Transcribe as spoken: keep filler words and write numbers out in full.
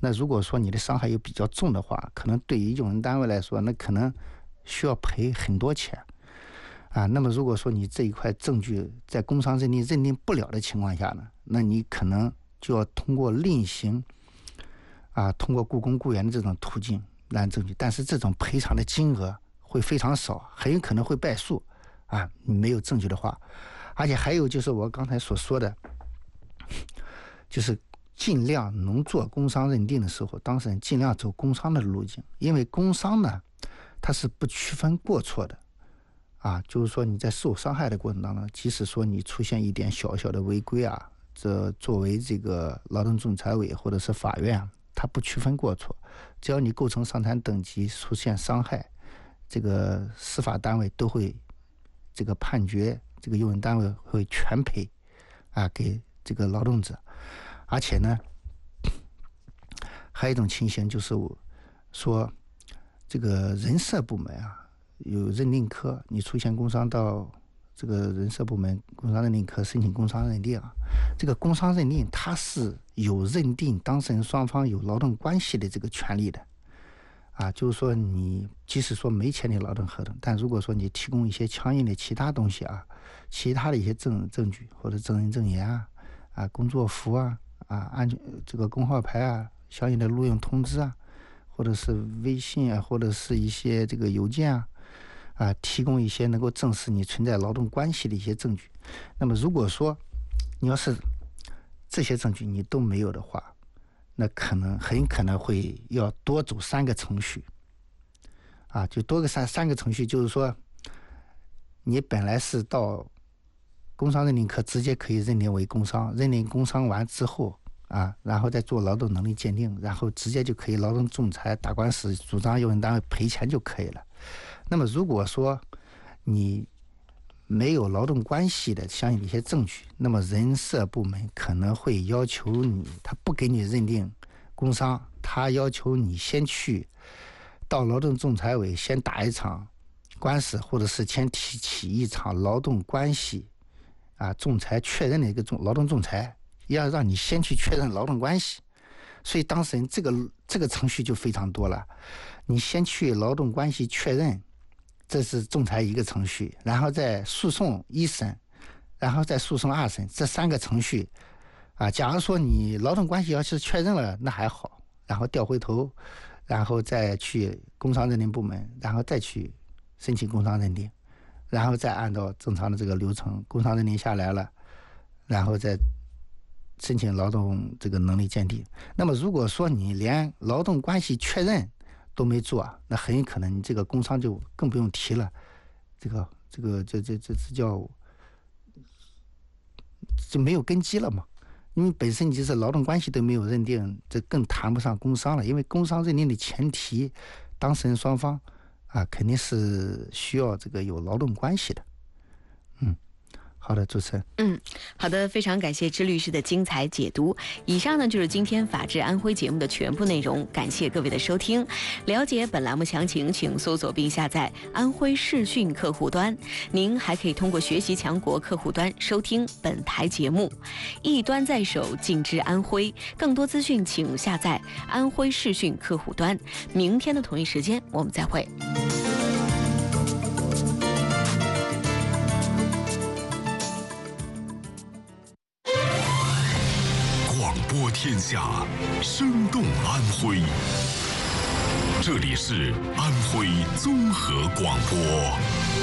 那如果说你的伤害又比较重的话，可能对于用人单位来说，那可能需要赔很多钱啊。那么如果说你这一块证据在工伤认定认定不了的情况下呢，那你可能就要通过另行啊，通过雇工雇员的这种途径来证据，但是这种赔偿的金额会非常少，很有可能会败诉啊。你没有证据的话，而且还有就是我刚才所说的，就是尽量能做工伤认定的时候，当事人尽量走工伤的路径，因为工伤呢，它是不区分过错的啊，就是说你在受伤害的过程当中，即使说你出现一点小小的违规啊，这作为这个劳动仲裁委或者是法院啊，它不区分过错，只要你构成伤残等级出现伤害，这个司法单位都会这个判决，这个用人单位会全赔啊给这个劳动者。而且呢，还有一种情形就是我说这个人社部门啊有认定科，你出现工伤到这个人社部门工伤认定科申请工伤认定啊，这个工伤认定它是有认定当事人双方有劳动关系的这个权利的啊，就是说你即使说没签订劳动合同，但如果说你提供一些强硬的其他东西啊，其他的一些证证据或者证人证言啊啊工作服啊啊安全这个工号牌啊相应的录用通知啊，或者是微信啊，或者是一些这个邮件啊啊，提供一些能够证实你存在劳动关系的一些证据。那么如果说你要是这些证据你都没有的话，那可能很可能会要多走三个程序啊，就多个三三个程序，就是说你本来是到工伤认定科直接可以认定为工伤，认定工伤完之后啊，然后再做劳动能力鉴定，然后直接就可以劳动仲裁打官司主张用人单位赔钱就可以了。那么如果说你没有劳动关系的相应的一些证据，那么人社部门可能会要求你，他不给你认定工伤，他要求你先去到劳动仲裁委先打一场官司，或者是先提起一场劳动关系啊仲裁确认的一个劳动仲裁，要让你先去确认劳动关系。所以当事人这个这个程序就非常多了，你先去劳动关系确认，这是仲裁一个程序，然后再诉讼一审，然后再诉讼二审，这三个程序啊。假如说你劳动关系要是确认了，那还好，然后调回头，然后再去工伤认定部门，然后再去申请工伤认定，然后再按照正常的这个流程，工伤认定下来了，然后再申请劳动这个能力鉴定。那么如果说你连劳动关系确认都没做，那很有可能你这个工伤就更不用提了，这个这个这这这这叫就没有根基了嘛。因为本身你就是劳动关系都没有认定，这更谈不上工伤了。因为工伤认定的前提，当事人双方啊肯定是需要这个有劳动关系的。嗯。好的，主持人。 嗯，好的，非常感谢支律师的精彩解读。以上呢就是今天法治安徽节目的全部内容，感谢各位的收听。了解本栏目详情，请搜索并下载安徽视讯客户端。您还可以通过学习强国客户端收听本台节目。一端在手，尽知安徽。更多资讯请下载安徽视讯客户端。明天的同一时间我们再会。 播天下，生动安徽。这里是安徽综合广播。